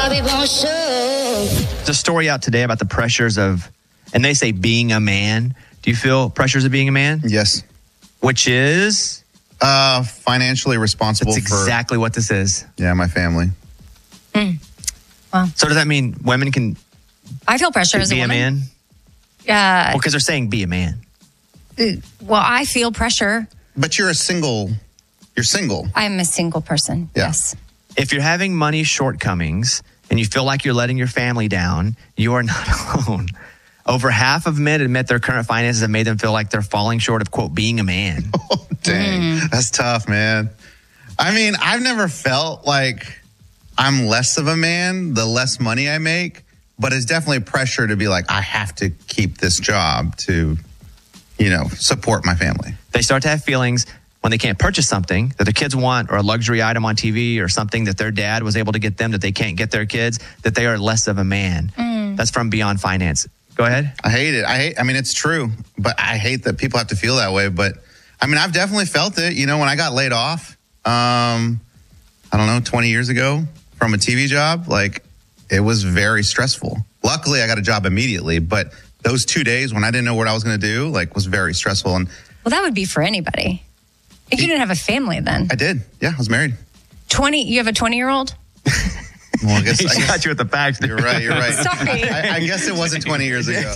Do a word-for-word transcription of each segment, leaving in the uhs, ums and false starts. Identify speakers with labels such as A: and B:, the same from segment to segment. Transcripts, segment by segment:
A: Bobby Bones Show.
B: There's a story out today about the pressures of, and they say being a man. Do you feel pressures of being a man?
C: Yes.
B: Which is?
C: Uh, financially responsible
B: That's exactly
C: for,
B: what this is.
C: Yeah, my family.
D: Mm. Wow.
B: So does that mean women can
D: I feel pressure as a
B: be a
D: woman.
B: man?
D: Uh,
B: Well, because they're saying be a man.
D: well, I feel pressure.
C: But you're a single, you're single.
D: I'm a single person.
C: Yeah.
D: Yes.
B: If you're having money shortcomings and you feel like you're letting your family down, you are not alone. Over half of men admit their current finances have made them feel like they're falling short of, quote, being a man.
C: Oh, dang. Mm. That's tough, man. I mean, I've never felt like I'm less of a man the less money I make, but it's definitely pressure to be like, I have to keep this job to, you know, support my family.
B: They start to have feelings when they can't purchase something that their kids want, or a luxury item on T V, or something that their dad was able to get them that they can't get their kids, that they are less of a man. Mm. That's from Beyond Finance. Go ahead.
C: I hate it. I hate, I mean, it's true, but I hate that people have to feel that way. But I mean, I've definitely felt it. You know, when I got laid off, um, I don't know, twenty years ago from a T V job, like it was very stressful. Luckily, I got a job immediately, but those two days when I didn't know what I was going to do, like, was very stressful. And
D: well, that would be for anybody. If you didn't have a family then.
C: I did. Yeah, I was married.
D: twenty, you have a twenty-year-old?
C: Well, I guess
B: he
C: I guess,
B: got you with the facts.
C: You're right. You're right.
D: Sorry.
C: I, I guess it wasn't twenty years ago.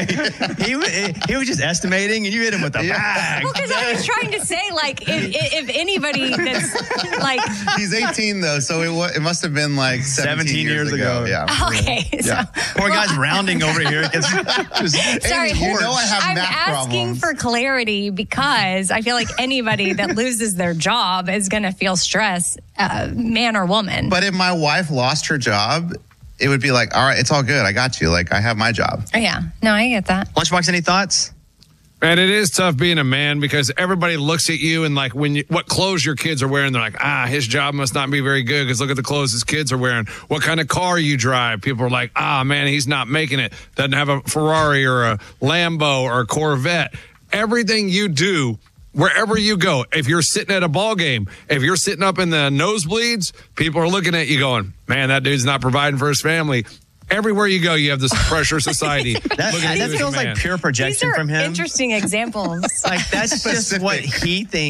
B: he, he, he was just estimating, and you hit him with the
C: Yeah.
B: facts.
D: Well, because I was trying to say, like, if, if anybody that's like.
C: He's eighteen, though, so it, wa- it must have been like seventeen,
B: seventeen
C: years,
B: years
C: ago.
B: ago.
C: Yeah.
D: Okay.
C: Yeah.
D: So,
B: Poor guy's rounding over here. It's
D: sorry,
C: Amy, you know I have
D: I'm
C: math
D: asking
C: problems.
D: for clarity because I feel like anybody that loses their job is going to feel stress, uh, man or woman.
C: But if my wife lost her job, it would be like, all right, it's all good. I got you. Like, I have my job.
D: Yeah. No, I get that.
B: Lunchbox, any thoughts?
E: And it is tough being a man because everybody looks at you and like when you, what clothes your kids are wearing, they're like, ah, his job must not be very good because look at the clothes his kids are wearing. What kind of car you drive? People are like, ah, man, he's not making it. Doesn't have a Ferrari or a Lambo or a Corvette. Everything you do, wherever you go, if you're sitting at a ball game, if you're sitting up in the nosebleeds, people are looking at you going, man, that dude's not providing for his family. Everywhere you go, you have this pressure society.
B: That,
E: Look at
B: that
E: you as a
B: feels
E: man.
B: like pure
D: These
B: projection
D: are
B: from him.
D: interesting examples.
B: Like, that's just what he thinks.